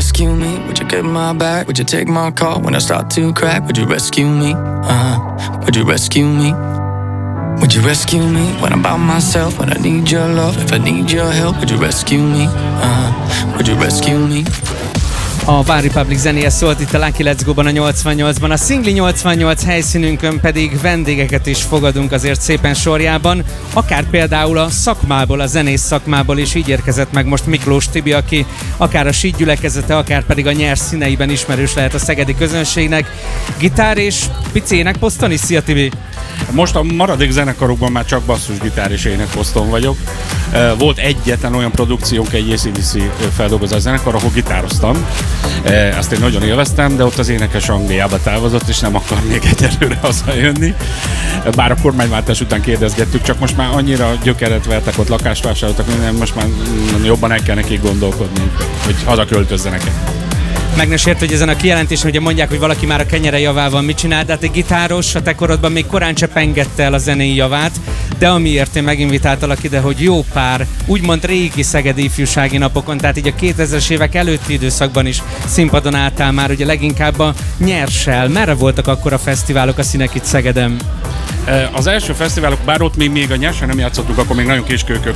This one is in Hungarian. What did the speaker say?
rescue me? Would you get my back? Would you take my call when I start to crack? Would you rescue me? Would you rescue me? Would you rescue me when I'm by myself? When I need your love, if I need your help, would you rescue me? Would you rescue me? A One Republic zenéje szólt itt a Lucky Let's Go-ban a 88-ban, a Szingli 88 helyszínünkön pedig vendégeket is fogadunk azért szépen sorjában, akár például a szakmából, a zenész szakmából is. Így érkezett meg most Miklós Tibi, aki akár a Sík gyülekezete, akár pedig a Nyers színeiben ismerős lehet a szegedi közönségnek. Gitár és pici énekposzton is. Szia Tibi! Most a maradék zenekarokban már csak basszusgitár és énekposzton vagyok. Volt egyetlen olyan produkciónk, egy AC/DC feldolgozás zenekar, ahol gitároztam. Azt én nagyon élveztem, de ott az énekes Angliába távozott, és nem akar még egyelőre hazajönni. Bár a kormányváltás után kérdezgettük, csak most már annyira gyökeret vertek, ott lakást vásároltak, minden, most már jobban el kell nekik gondolkodni, hogy hazaköltözzenek. Meg ne sért, hogy ezen a kijelentésen ugye mondják, hogy valaki már a kenyere javával mit csinál, de hát egy gitáros a te korodban még korán se pengette el a zenei javát, de amiért én meginvitáltalak ide, hogy jó pár, úgymond régi szegedi ifjúsági napokon, tehát így a 2000-es évek előtti időszakban is színpadon álltál már, ugye leginkább a Nyerssel. Merre voltak akkor a fesztiválok, a színek itt Szegeden? Az első fesztiválok, bár ott még a Nyersen nem játszottunk, akkor még nagyon kiskölyök